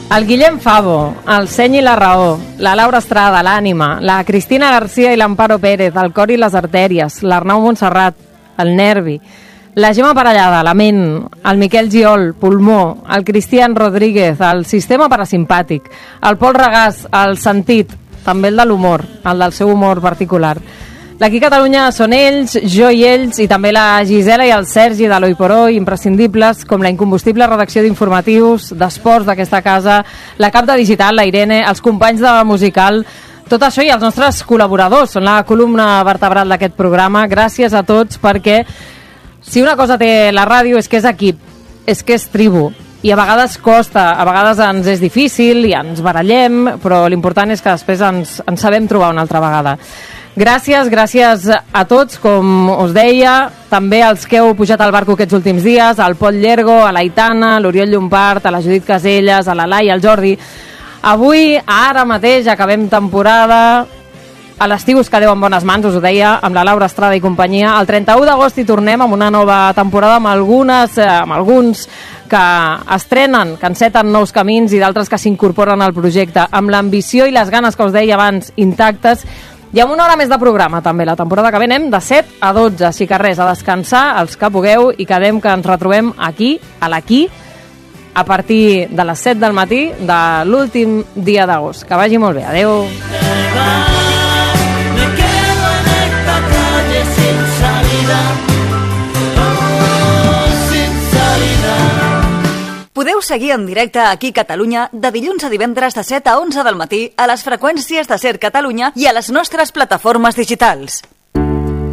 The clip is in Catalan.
El Guillem Favo, el Seny i la Raó, la Laura Estrada, l'Ànima, la Cristina García i l'Amparo Pérez, el Cor i les Artèries, l'Arnau Montserrat, el Nervi, la Gemma Parellada, la Ment, el Miquel Giol, Pulmó, el Cristian Rodríguez, el Sistema Parasimpàtic, el Pol Regàs, el Sentit, també el de l'humor, el del seu humor particular. L'Aquí Catalunya són ells, jo i ells, i també la Gisela i el Sergi de l'Oi por Hoy, imprescindibles, com la incombustible redacció d'informatius, d'esports d'aquesta casa, la cap de digital, la Irene, els companys de musical, tot això i els nostres col·laboradors, són la columna vertebral d'aquest programa. Gràcies a tots, perquè si una cosa té la ràdio és que és equip, és que és tribu, i a vegades costa, a vegades ens és difícil i ens barallem, però l'important és que després ens sabem trobar una altra vegada. Gràcies a tots, com us deia, també als que heu pujat al barco aquests últims dies, al Pol Llergo, a l'Aitana, a l'Oriol Llompart, a la Judit Caselles, a la Laia, al Jordi. Avui, ara mateix, acabem temporada, a l'estiu us quedeu en bones mans, us ho deia, amb la Laura Estrada i companyia. El 31 d'agost hi tornem amb una nova temporada amb alguns que estrenen, que enceten nous camins i d'altres que s'incorporen al projecte, amb l'ambició i les ganes que us deia abans intactes, i amb una hora més de programa, també. La temporada que ve anem de 7 a 12, així que res, a descansar, els que pugueu, i quedem que ens retrobem aquí, a l'Aquí, a partir de les 7 del matí de l'últim dia d'agost. Que vagi molt bé. Adéu. Podeu seguir en directe aquí a Catalunya de dilluns a divendres de 7 a 11 del matí a les freqüències de Ser Catalunya i a les nostres plataformes digitals.